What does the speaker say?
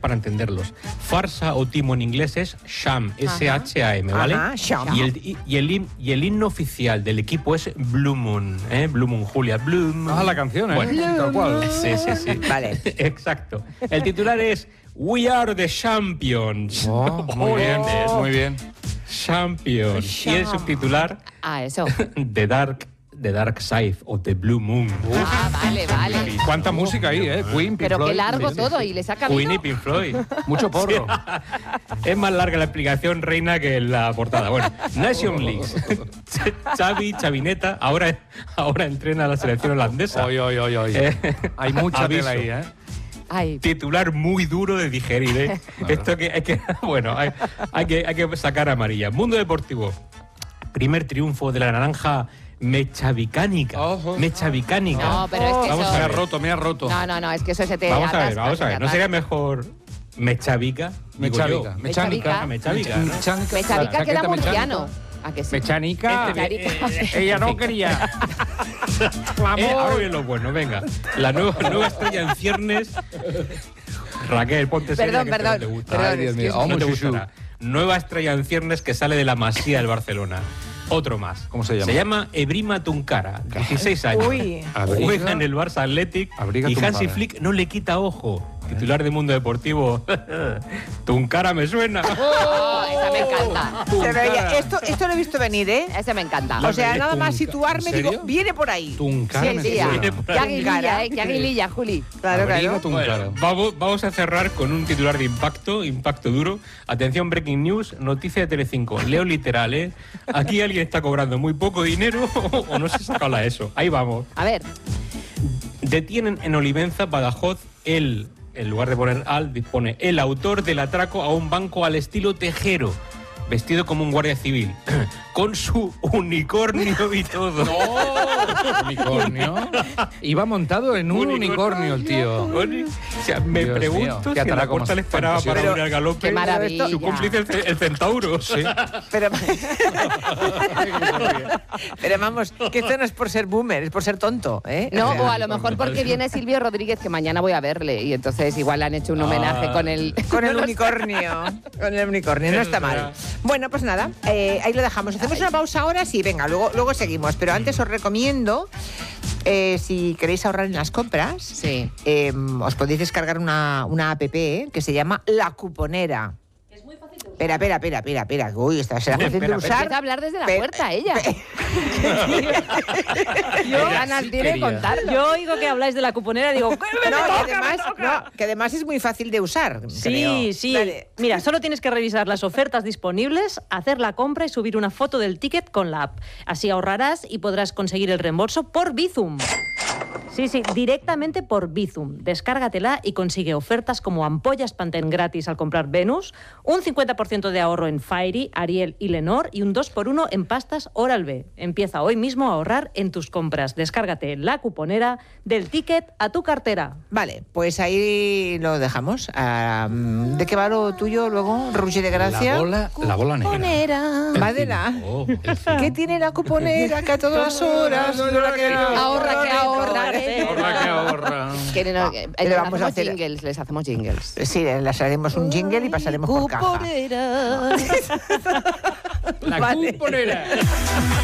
para entenderlos. Farsa o timo en inglés es Sham, S-H-A-M, ¿vale? Ajá, Sham. Y el himno oficial del equipo es Blue Moon, Blue Moon, Julia, Blue Moon. Ah, la canción, Bueno, tal cual. Sí. Vale. Exacto. El titular es We are the champions. Oh, muy bien, ¿Entiendes? muy bien. Champions. Y el subtitular, Eso. The Dark Side of the Blue Moon. Vale. Cuánta música ahí, Queen, Pink Pero Floyd. qué largo Sí. todo, y le saca Queen y Pink Floyd. Mucho porro. Es más larga la explicación, Reina, que la portada. Bueno, Nation Leagues. Chavineta, ahora entrena a la selección holandesa. Oy. Hay mucha Aviso. tela ahí, Ay, Titular muy duro de digerir, ¿eh? Esto que hay que bueno, hay que sacar amarilla. Mundo deportivo. Primer triunfo de la naranja mechavicánica. Ojo. Mechavicánica. no, pero es que Vamos eso... a ver. Me ha roto. No, es que eso se te Vamos a ver, atasca, vamos se a te ver. ¿No atasca. sería mejor mechavica? Digo yo. Mechavica. Mechavica, ¿no? Mechavica queda murciano. ¿A que sí? Mechanica. Mechanica. Ella no quería. Ahora viene lo bueno, venga. La nueva estrella en ciernes. Raquel, ponte seria, que esto no te gusta. Ay, Dios mío. No te Shushu. gustará. Nueva estrella en ciernes que sale de la Masía del Barcelona. Otro más. ¿Cómo se llama? Se llama Ebrima Tunkara, 16 años. Uy. Juega en el Barça Athletic Abriga y Tunkara. Hansi Flick no le quita ojo. Titular de Mundo Deportivo. Tunkara me suena. Oh, esa me encanta. Se veía. Esto lo he visto venir, ¿eh? Ese me encanta. O sea, nada más situarme, ¿En serio? digo, viene por ahí. Tunkara me Sí, suena. Viene por Qué ahí. aguililla, qué aguililla, Juli. Claro. Abriga Tunkara. Bueno, vamos a cerrar con un titular de impacto duro. Atención, breaking news, noticia de Telecinco. Leo literal, ¿eh? Aquí alguien está cobrando muy poco dinero o no se ha sacado la ESO. Ahí vamos. A ver, Detienen en Olivenza, Badajoz, en lugar de poner dispone el autor del atraco a un banco al estilo Tejero, vestido como un guardia civil, con su unicornio y todo. ¿Unicornio? Iba montado en un unicornio el tío. O sea, me Dios pregunto mío, si qué a la atraco corta más le esperaba para fantasioso. unir al galope. qué maravilla. Su cómplice el centauro. Sí. Pero vamos, que esto no es por ser boomer, es por ser tonto, ¿eh? no, O sea, o a lo mejor porque viene Silvio Rodríguez, que mañana voy a verle, y entonces igual le han hecho un homenaje con el... Con el unicornio. Con el unicornio, no está mal. Bueno, pues nada, ahí lo dejamos. Hacemos una pausa ahora, sí, venga, luego seguimos. Pero antes os recomiendo, si queréis ahorrar en las compras, Sí. os podéis descargar una app que se llama La Cuponera. Es muy fácil de usar. Espera. Uy, esta será fácil de Espera, usar. Empieza a hablar desde la Pe- puerta ella. Yo ganas sí tiene de quería. contarlo. Yo oigo que habláis de la cuponera, digo, Que además es muy fácil de usar. sí. Dale. Mira, solo tienes que revisar las ofertas disponibles, hacer la compra y subir una foto del ticket con la app. Así ahorrarás y podrás conseguir el reembolso por Bizum. Sí, directamente por Bizum. Descárgatela y consigue ofertas como ampollas Pantene gratis al comprar Venus, un 50% de ahorro en Fairy, Ariel y Lenor y un 2x1 en pastas Oral-B. Empieza hoy mismo a ahorrar en tus compras. Descárgate la cuponera del ticket a tu cartera. Vale, pues ahí lo dejamos. ¿De qué va lo tuyo luego, Rugi de Gracia? La bola negra. Cuponera. Madela. Oh, ¿Qué tiene la cuponera que a todas las horas? Ahorra que ahorra. Ahorra que ahorra. Que no, le les vamos a hacemos hacer- jingles, les hacemos jingles. Sí, les haremos un jingle y pasaremos por caja. Cuponera. La Vale. cuponera.